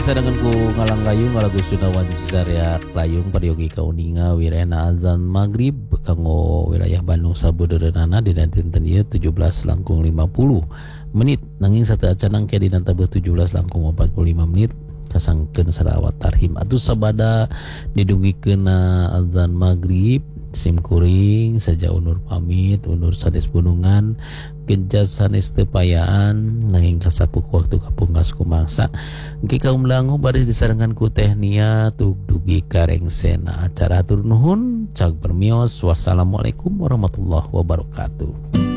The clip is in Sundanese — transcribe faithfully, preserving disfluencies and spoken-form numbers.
disarangan ku ngalang layung ngalagu Sunawan Cisarea Layung Pariogi Kauninga Wirena azan maghrib kanggo wilayah Bandung sabeudeureunnana dina dinten ieu tujuh belas langkung lima puluh menit nanging sateu acanang ke dina tabeuh tujuh belas langkung empat puluh lima menit kasangkeun salawat tarhim atuh sabada didugikeun azan maghrib sim kuring saja undur pamit undur sanes bunungan genjas sanes teu payaan nanging kasapuk waktu kapungkas kumangsa engke kaum langu bari disarengan ku teh nia tug dugi karengsena acara hatur nuhun cag bermios wassalamualaikum warahmatullahi wabarakatuh.